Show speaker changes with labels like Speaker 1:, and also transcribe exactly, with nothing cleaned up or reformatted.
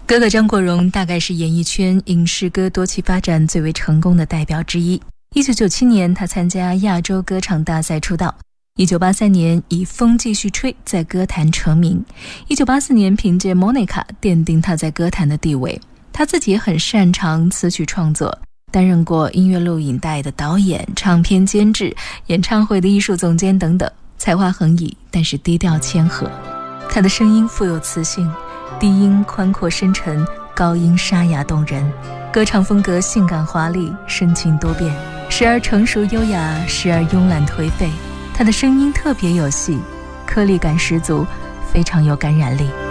Speaker 1: 哥哥张国荣大概是演艺圈影视歌多期发展最为成功的代表之一。一九九七年，他参加亚洲歌唱大赛出道。一九八三年以《风继续吹》在歌坛成名。一九八四年凭借《Monica》奠定他在歌坛的地位。他自己也很擅长词曲创作，担任过音乐录影带的导演、唱片监制、演唱会的艺术总监等等，才华横溢，但是低调谦和。他的声音富有磁性，低音宽阔深沉，高音沙哑动人，歌唱风格性感华丽，深情多变，时而成熟优雅，时而慵懒颓废。他的声音特别有戏，颗粒感十足，非常有感染力。